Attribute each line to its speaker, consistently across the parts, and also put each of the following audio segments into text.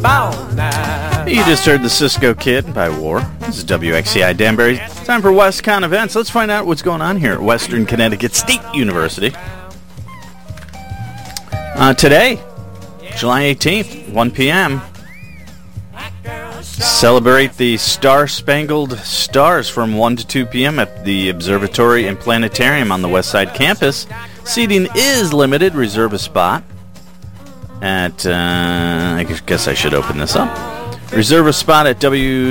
Speaker 1: about now.
Speaker 2: You just heard the Cisco Kid by War. This is WXCI Danbury. Time for WestCon events. Let's find out what's going on here at Western Connecticut State University. Today, July 18th, 1 p.m., celebrate the Star-Spangled Stars from 1 to 2 p.m. at the Observatory and Planetarium on the West Side campus. Seating is limited. Reserve a spot at, I guess I should open this up. Reserve a spot at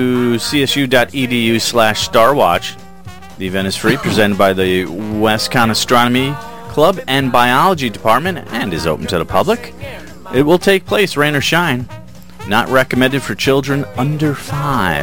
Speaker 2: wcsu.edu/starwatch. The event is free, presented by the WestCon Astronomy Club and Biology Department, and is open to the public. It will take place, rain or shine. Not recommended for children under 5.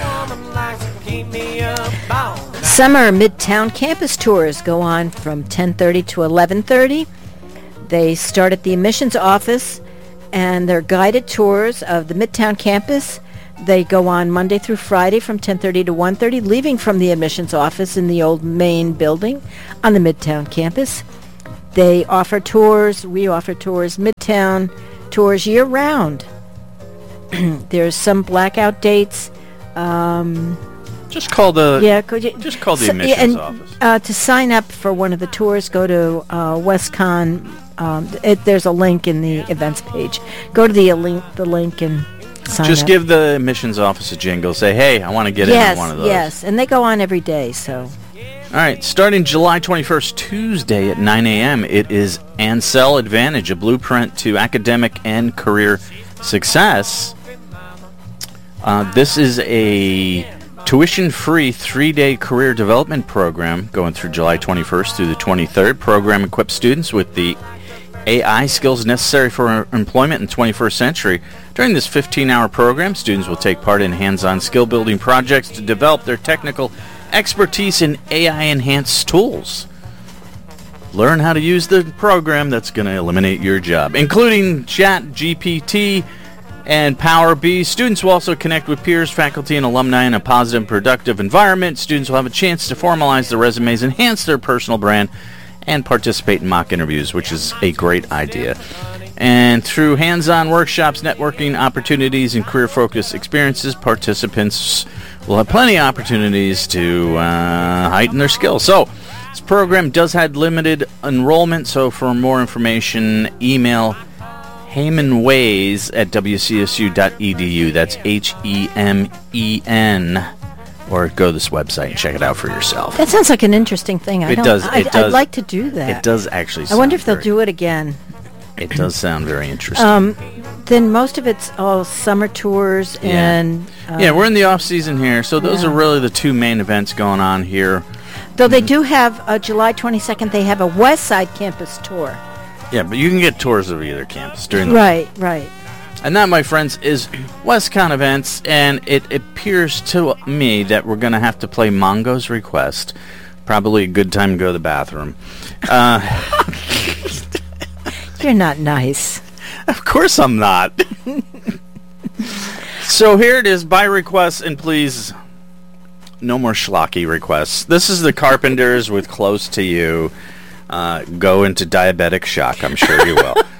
Speaker 3: Summer Midtown campus tours go on from 10:30 to 11:30. They start at the admissions office, and they're guided tours of the Midtown campus. They go on Monday through Friday from 10:30 to 1:30, leaving from the admissions office in the old main building on the Midtown campus. They offer tours. We offer tours, Midtown tours year-round. There's some blackout dates.
Speaker 2: Just call the admissions office.
Speaker 3: To sign up for one of the tours, go to WestCon. There's a link in the events page. Go to the link and sign up.
Speaker 2: Just give the admissions office a jingle. Say, hey, I want to get into one of those.
Speaker 3: Yes, and they go on every day. So,
Speaker 2: all right, starting July 21st, Tuesday at 9 a.m., it is Ansel Advantage, a blueprint to academic and career success. This is a tuition-free 3-day career development program going through July 21st through the 23rd. Program equips students with the AI skills necessary for employment in the 21st century. During this 15-hour program, students will take part in hands-on skill-building projects to develop their technical expertise in AI-enhanced tools. Learn how to use the program that's going to eliminate your job, including ChatGPT and Power BI. Students will also connect with peers, faculty, and alumni in a positive and productive environment. Students will have a chance to formalize their resumes, enhance their personal brand, and participate in mock interviews, which is a great idea. And through hands-on workshops, networking opportunities, and career-focused experiences, participants will have plenty of opportunities to heighten their skills. So, this program does have limited enrollment, so for more information, email HeymanWays@wcsu.edu. That's HEMEN. Or go to this website and check it out for yourself.
Speaker 3: That sounds like an interesting thing.
Speaker 2: It does.
Speaker 3: I'd like to do that.
Speaker 2: It does actually.
Speaker 3: I wonder if they'll do it again.
Speaker 2: It does sound very interesting.
Speaker 3: Then most of it's all summer tours and...
Speaker 2: we're in the off-season here, so those are really the two main events going on here.
Speaker 3: Though they do have, July 22nd, they have a West Side campus tour.
Speaker 2: Yeah, but you can get tours of either campus during the
Speaker 3: Right.
Speaker 2: And that, my friends, is WestCon events, and it appears to me that we're going to have to play Mongo's Request. Probably a good time to go to the bathroom.
Speaker 3: You're not nice.
Speaker 2: Of course I'm not. So here it is, by request, and please, no more schlocky requests. This is the Carpenters with Close to You. Go into diabetic shock, I'm sure you will.